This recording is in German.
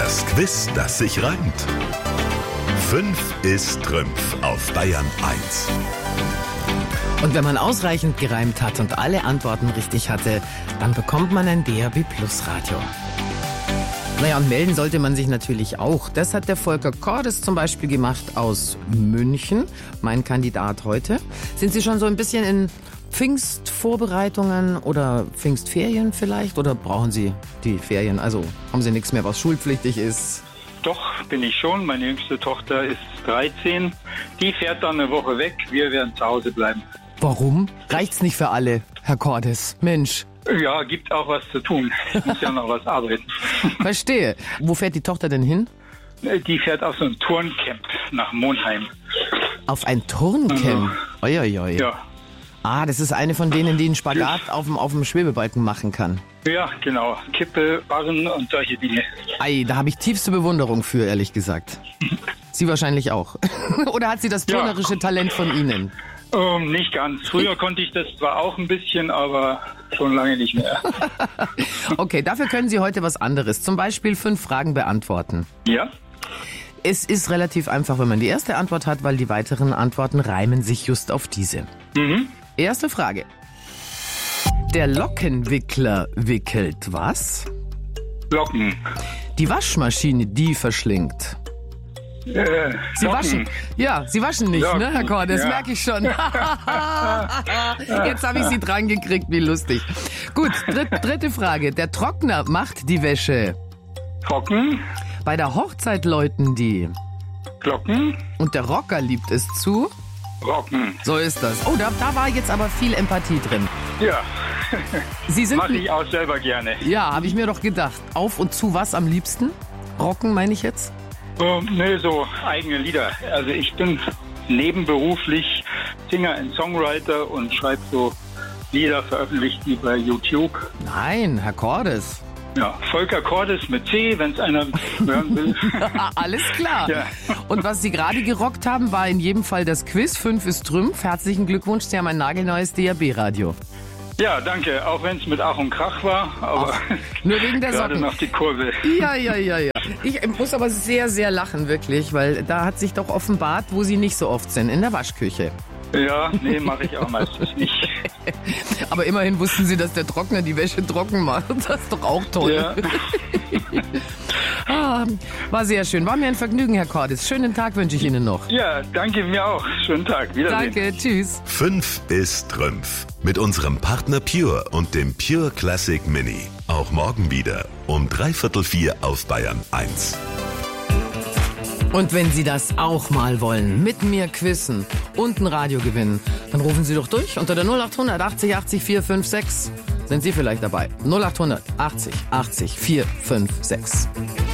Das Quiz, das sich reimt. 5 ist Trümpf auf Bayern 1. Und wenn man ausreichend gereimt hat und alle Antworten richtig hatte, dann bekommt man ein DAB+ Radio. Naja, und melden sollte man sich natürlich auch. Das hat der Volker Cordes zum Beispiel gemacht aus München, mein Kandidat heute. Sind Sie schon so ein bisschen in Pfingstvorbereitungen oder Pfingstferien vielleicht? Oder brauchen Sie die Ferien? Also haben Sie nichts mehr, was schulpflichtig ist? Doch, bin ich schon. Meine jüngste Tochter ist 13. Die fährt dann eine Woche weg. Wir werden zu Hause bleiben. Warum? Reicht's nicht für alle, Herr Cordes? Mensch. Ja, gibt auch was zu tun. Ich muss ja noch was arbeiten. Verstehe. Wo fährt die Tochter denn hin? Die fährt auf so ein Turncamp nach Monheim. Auf ein Turncamp? Uiuiui. Ja. Ah, das ist eine von denen, die einen Spagat auf dem Schwebebalken machen kann. Ja, genau. Kippe, Barren und solche Dinge. Ei, da habe ich tiefste Bewunderung für, ehrlich gesagt. Sie wahrscheinlich auch. Oder hat sie das turnerische Talent von Ihnen? Nicht ganz. Früher konnte ich das zwar auch ein bisschen, aber schon lange nicht mehr. Okay, dafür können Sie heute was anderes. Zum Beispiel 5 Fragen beantworten. Ja? Es ist relativ einfach, wenn man die erste Antwort hat, weil die weiteren Antworten reimen sich just auf diese. Erste Frage. Der Lockenwickler wickelt was? Locken. Die Waschmaschine, die verschlingt. Sie Locken. waschen. Ja, Sie waschen nicht, Locken. ne, Herr Cordes? Ja. Merke ich schon. Jetzt habe ich Sie dran gekriegt, wie lustig. Gut, dritte Frage. Der Trockner macht die Wäsche. Trocken. Bei der Hochzeit läuten die. Glocken. Und der Rocker liebt es zu. Rocken. So ist das. Oh, da war jetzt aber viel Empathie drin. Ja. Sie sind... Mache ich auch selber gerne. Ja, habe ich mir doch gedacht. Auf und zu was am liebsten? Rocken, meine ich jetzt? Nee, so eigene Lieder. Also ich bin nebenberuflich Singer und Songwriter und schreibe so Lieder, veröffentlicht die bei YouTube. Nein, Herr Cordes. Ja, Volker Cordes mit C, wenn es einer hören will. Alles klar. Ja. Und was Sie gerade gerockt haben, war in jedem Fall das Quiz. 5 ist Trümpf. Herzlichen Glückwunsch, Sie haben ein nagelneues DAB-Radio. Ja, danke. Auch wenn es mit Ach und Krach war, aber nur wegen der gerade Socken. noch die Kurve. Ja. Ich muss aber sehr, sehr lachen, wirklich, weil da hat sich doch offenbart, wo Sie nicht so oft sind, in der Waschküche. Ja, nee, mache ich auch meistens nicht. Aber immerhin wussten Sie, dass der Trockner die Wäsche trocken macht. Das ist doch auch toll. Ja. War sehr schön. War mir ein Vergnügen, Herr Cordes. Schönen Tag wünsche ich Ihnen noch. Ja, danke mir auch. Schönen Tag. Wiedersehen. Danke, tschüss. 5 ist Trümpf. Mit unserem Partner Pure und dem Pure Classic Mini. Auch morgen wieder um 3/4 auf Bayern 1. Und wenn Sie das auch mal wollen, mit mir quizzen und ein Radio gewinnen, dann rufen Sie doch durch unter der 0800 80 80 456. Sind Sie vielleicht dabei? 0800 80 80 456.